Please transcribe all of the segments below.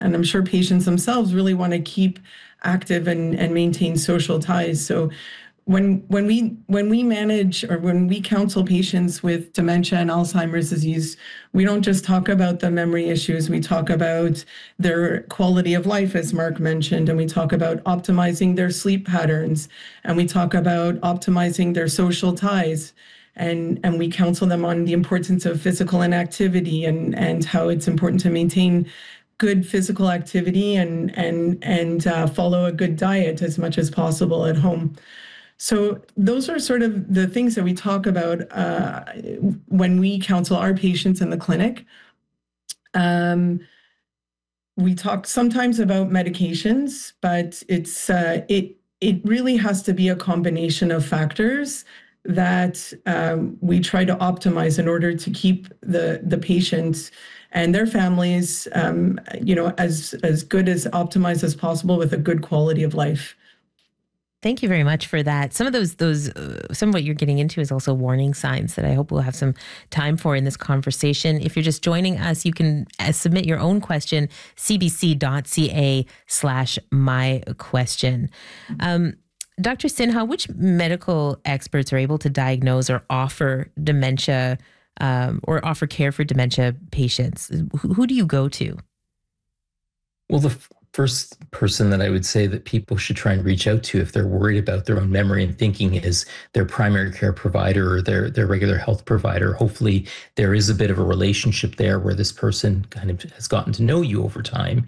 And I'm sure patients themselves really want to keep active and maintain social ties. So when we manage or when we counsel patients with dementia and Alzheimer's disease, we don't just talk about the memory issues. We talk about their quality of life, as Mark mentioned, and we talk about optimizing their sleep patterns, and we talk about optimizing their social ties. And we counsel them on the importance of physical inactivity and how it's important to maintain good physical activity and follow a good diet as much as possible at home. So those are sort of the things that we talk about when we counsel our patients in the clinic. We talk sometimes about medications, but it really has to be a combination of factors that we try to optimize in order to keep the patients and their families, as good as optimized as possible with a good quality of life. Thank you very much for that. Some of some of what you're getting into is also warning signs that I hope we'll have some time for in this conversation. If you're just joining us, you can submit your own question, cbc.ca/myquestion. Dr. Sinha, which medical experts are able to diagnose or offer dementia or offer care for dementia patients? Who do you go to? Well, the first person that I would say that people should try and reach out to if they're worried about their own memory and thinking is their primary care provider or their regular health provider. Hopefully there is a bit of a relationship there where this person kind of has gotten to know you over time,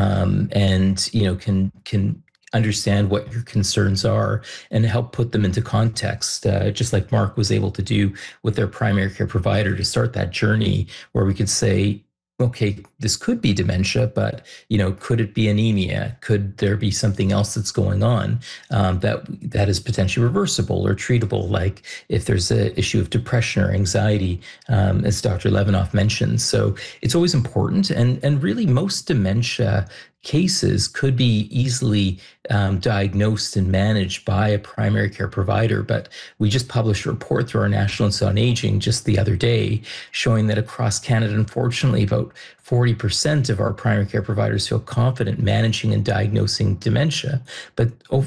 and can understand what your concerns are and help put them into context, just like Mark was able to do with their primary care provider to start that journey where we could say, okay, this could be dementia, but could it be anemia? Could there be something else that's going on that is potentially reversible or treatable? Like if there's an issue of depression or anxiety, as Dr. Levinoff mentioned. So it's always important, and really most dementia cases could be easily diagnosed and managed by a primary care provider. But we just published a report through our National Institute on Aging just the other day showing that across Canada, unfortunately, about 40% of our primary care providers feel confident managing and diagnosing dementia, but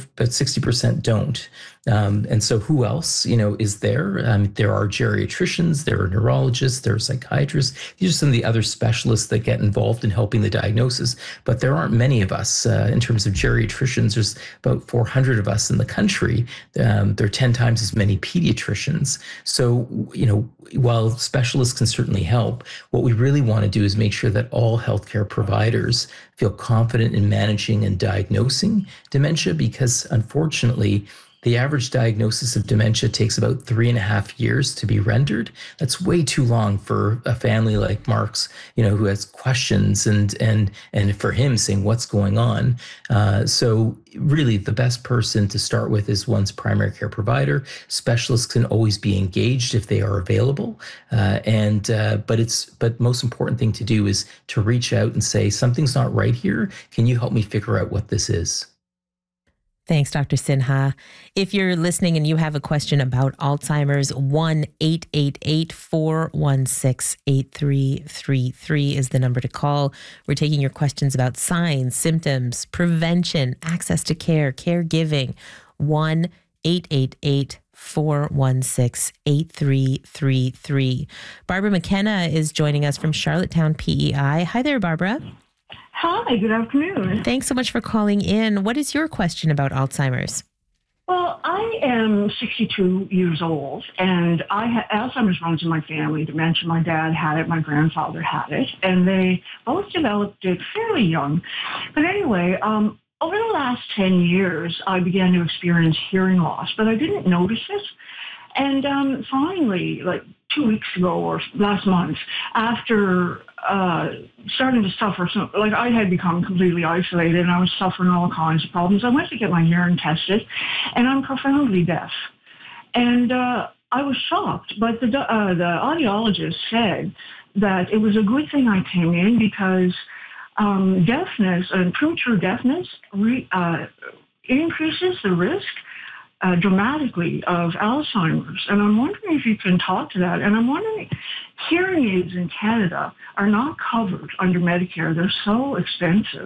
60% don't. And so who else, is there? There are geriatricians, there are neurologists, there are psychiatrists. These are some of the other specialists that get involved in helping the diagnosis, but there aren't many of us. In terms of geriatricians, there's about 400 of us in the country. There are 10 times as many pediatricians. So, while specialists can certainly help, what we really want to do is make sure that all healthcare providers feel confident in managing and diagnosing dementia, because unfortunately, the average diagnosis of dementia takes about 3.5 years to be rendered. That's way too long for a family like Mark's, who has questions and for him saying what's going on. So really the best person to start with is one's primary care provider. Specialists can always be engaged if they are available. But most important thing to do is to reach out and say, something's not right here. Can you help me figure out what this is? Thanks, Dr. Sinha. If you're listening and you have a question about Alzheimer's, 1-888-416-8333 is the number to call. We're taking your questions about signs, symptoms, prevention, access to care, caregiving. 1-888-416-8333. Barbara McKenna is joining us from Charlottetown, PEI. Hi there, Barbara. Hi, good afternoon. Thanks so much for calling in. What is your question about Alzheimer's? Well, I am 62 years old, and Alzheimer's runs in my family. Dementia, my dad had it, my grandfather had it, and they both developed it fairly young. But anyway, over the last 10 years, I began to experience hearing loss, but I didn't notice it. And finally, like 2 weeks ago or last month, after starting to suffer, I had become completely isolated and I was suffering all kinds of problems. I went to get my hearing tested, and I'm profoundly deaf. And I was shocked, but the audiologist said that it was a good thing I came in because deafness and premature deafness increases the risk dramatically of Alzheimer's. And I'm wondering if you can talk to that. And I'm wondering, hearing aids in Canada are not covered under Medicare. They're so expensive.